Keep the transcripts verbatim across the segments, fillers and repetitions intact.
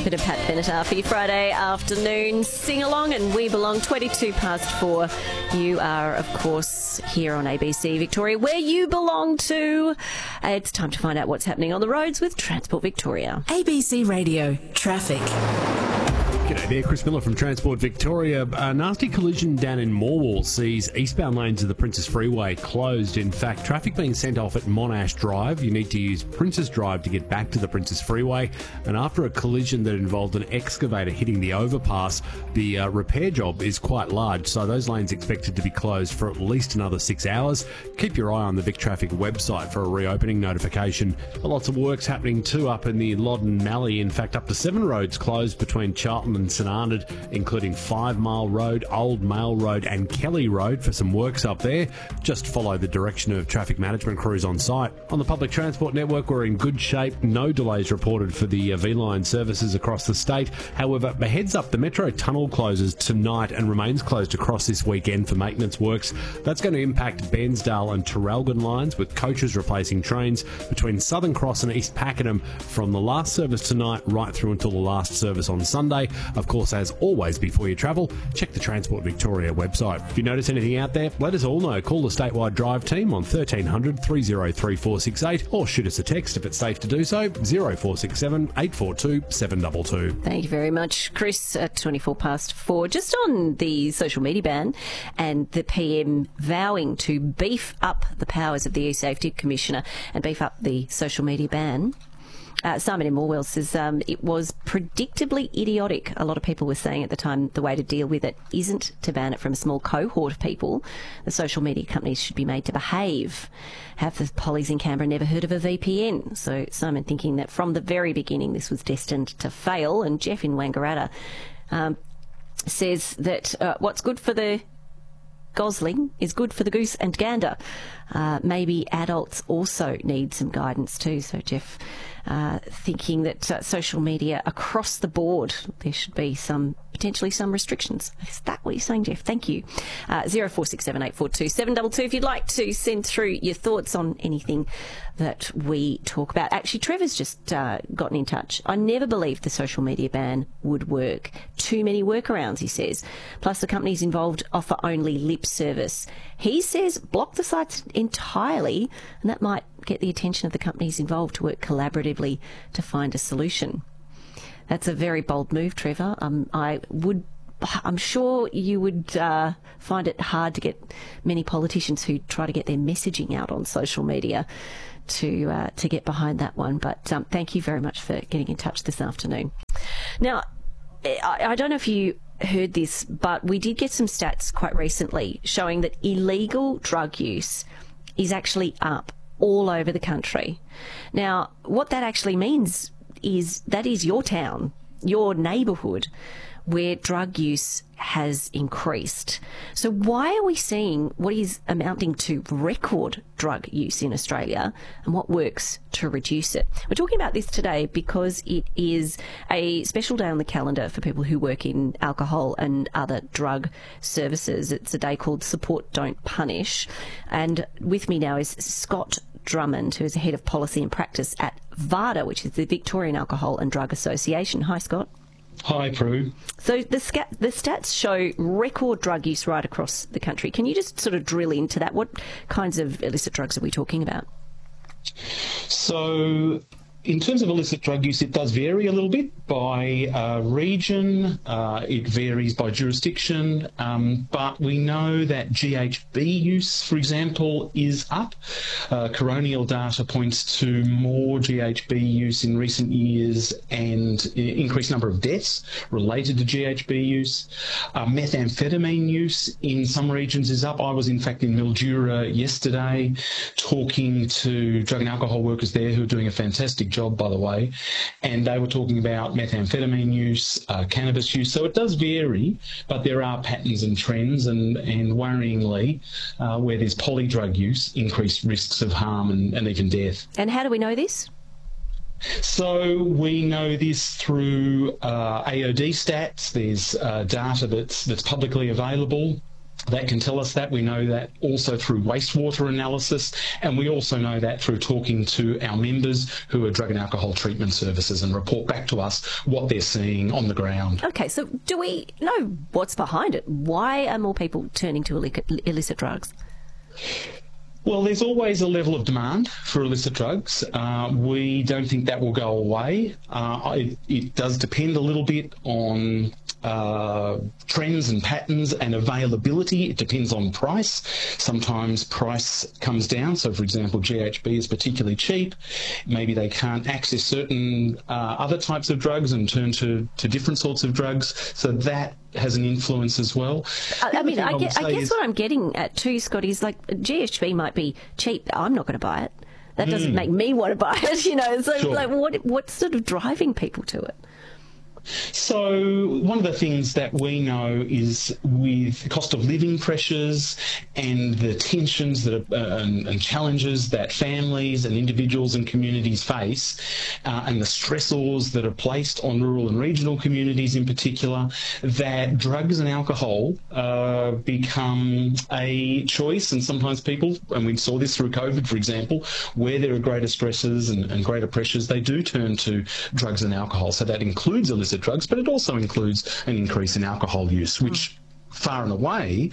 Bit of Pat Benatar for your Friday afternoon sing-along, and we belong twenty-two past four. You are, of course, here on A B C Victoria, where you belong to. It's time to find out what's happening on the roads with Transport Victoria. A B C Radio Traffic. G'day there, Chris Miller from Transport Victoria. A nasty collision down in Morwell sees eastbound lanes of the Princess Freeway closed. In fact, traffic being sent off at Monash Drive. You need to use Princess Drive to get back to the Princess Freeway. And after a collision that involved an excavator hitting the overpass, the uh, repair job is quite large, so those lanes expected to be closed for at least another six hours. Keep your eye on the Vic Traffic website for a reopening notification. Lots of works happening too up in the Loddon Mallee. In fact, up to seven roads closed between Charlton and St Arnaud, including Five Mile Road, Old Mail Road and Kelly Road for some works up there. Just follow the direction of traffic management crews on site. On the public transport network, we're in good shape. No delays reported for the uh, V-Line services across the state. However, a heads up, the Metro Tunnel closes tonight and remains closed across this weekend for maintenance works. That's going to impact Bairnsdale and Traralgon lines, with coaches replacing trains between Southern Cross and East Pakenham from the last service tonight right through until the last service on Sunday. Of course, as always, before you travel, check the Transport Victoria website. If you notice anything out there, let us all know. Call the statewide drive team on thirteen hundred, three oh three, four six eight, or shoot us a text if it's safe to do so, oh four six seven, eight four two, seven two two. Thank you very much, Chris. At twenty-four past four, just on the social media ban and the P M vowing to beef up the powers of the E-Safety Commissioner and beef up the social media ban. Uh, Simon in Morwell says um, it was predictably idiotic. A lot of people were saying at the time the way to deal with it isn't to ban it from a small cohort of people. The social media companies should be made to behave. Have the pollies in Canberra never heard of a V P N? So Simon thinking that from the very beginning this was destined to fail. And Jeff in Wangaratta um, says that uh, what's good for the gosling is good for the goose and gander. Uh, maybe adults also need some guidance too. So Jeff uh, thinking that uh, social media across the board, there should be some potentially some restrictions. Is that what you're saying, Jeff? Thank you. Uh, oh four six seven, eight four two, seven two two if you'd like to send through your thoughts on anything that we talk about. Actually, Trevor's just uh, gotten in touch. I never believed the social media ban would work. Too many workarounds, he says. Plus, the companies involved offer only lip service. He says block the sites entirely, and that might get the attention of the companies involved to work collaboratively to find a solution. That's a very bold move, Trevor. Um, I would, I'm sure you would uh, find it hard to get many politicians who try to get their messaging out on social media to uh, to get behind that one. But um, thank you very much for getting in touch this afternoon. Now, I, I don't know if you heard this, but we did get some stats quite recently showing that illegal drug use is actually up all over the country. Now, what that actually means is that is your town, your neighbourhood, where drug use has increased. So why are we seeing what is amounting to record drug use in Australia, and what works to reduce it? We're talking about this today because it is a special day on the calendar for people who work in alcohol and other drug services. It's a day called Support Don't Punish. And with me now is Scott Drummond, who is the Head of Policy and Practice at VADA, which is the Victorian Alcohol and Drug Association. Hi, Scott. Hi, Prue. So the, scat, the stats show record drug use right across the country. Can you just sort of drill into that? What kinds of illicit drugs are we talking about? So in terms of illicit drug use, it does vary a little bit by uh, region. Uh, it varies by jurisdiction. Um, but we know that G H B use, for example, is up. Uh, coronial data points to more G H B use in recent years and increased number of deaths related to G H B use. Uh, methamphetamine use in some regions is up. I was, in fact, in Mildura yesterday talking to drug and alcohol workers there who are doing a fantastic job, by the way, and they were talking about methamphetamine use, uh, cannabis use. So it does vary, but there are patterns and trends, and, and worryingly, uh, where there's polydrug use, increased risks of harm and, and even death. And how do we know this? So we know this through uh, A O D stats. There's uh, data that's, that's publicly available. that can tell us that. We know that also through wastewater analysis, and we also know that through talking to our members who are drug and alcohol treatment services and report back to us what they're seeing on the ground. Okay, so do we know what's behind it? Why are more people turning to illicit, illicit drugs? Well, there's always a level of demand for illicit drugs. Uh, we don't think that will go away. Uh, it, it does depend a little bit on uh, trends and patterns and availability. It depends on price. Sometimes price comes down. So, for example, G H B is particularly cheap. Maybe they can't access certain uh, other types of drugs and turn to, to different sorts of drugs. So that has an influence as well. I, I mean, I, I, get, I guess is, what I'm getting at too, Scott, is like G H B might be cheap. I'm not going to buy it. That doesn't mm. make me want to buy it, you know. So, sure. like, what what's sort of driving people to it? So one of the things that we know is with cost of living pressures and the tensions that are, uh, and, and challenges that families and individuals and communities face, uh, and the stressors that are placed on rural and regional communities in particular, that drugs and alcohol uh, become a choice. And sometimes people, and we saw this through COVID, for example, where there are greater stresses and, and greater pressures, they do turn to drugs and alcohol. So that includes illicit drugs, but it also includes an increase in alcohol use, which far and away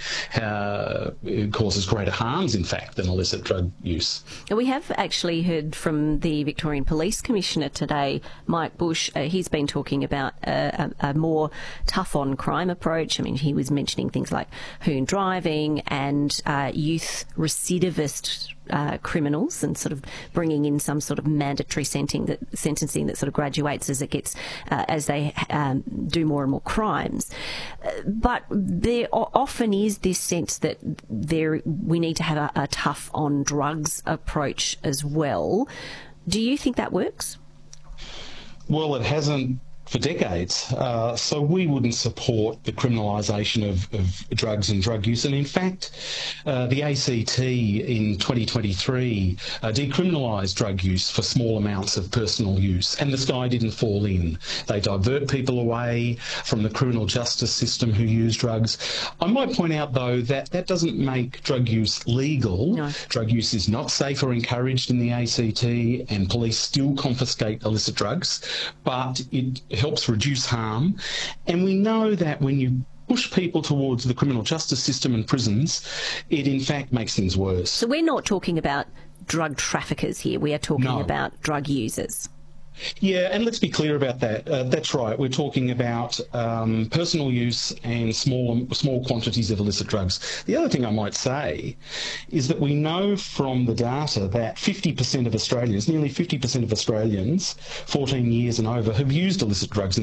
uh, causes greater harms, in fact, than illicit drug use. We have actually heard from the Victorian Police Commissioner today, Mike Bush. Uh, he's been talking about a, a, a more tough-on crime approach. I mean, he was mentioning things like hoon driving and uh, youth recidivist Uh, criminals, and sort of bringing in some sort of mandatory sentencing that, sentencing that sort of graduates as it gets uh, as they um, do more and more crimes. Uh, but there often is this sense that there we need to have a, a tough on drugs approach as well. Do you think that works? Well, it hasn't for decades. Uh, so we wouldn't support the criminalisation of, of drugs and drug use. And in fact, uh, the A C T in twenty twenty-three uh, decriminalised drug use for small amounts of personal use, and the sky didn't fall in. They divert people away from the criminal justice system who use drugs. I might point out, though, that that doesn't make drug use legal. No. Drug use is not safe or encouraged in the A C T, and police still confiscate illicit drugs, but it helps reduce harm. And we know that when you push people towards the criminal justice system and prisons, it in fact makes things worse. So we're not talking about drug traffickers here, we are talking No. about drug users. Yeah, and let's be clear about that. Uh, that's right. We're talking about um, personal use and small small quantities of illicit drugs. The other thing I might say is that we know from the data that fifty percent of Australians, nearly fifty percent of Australians, fourteen years and over, have used illicit drugs in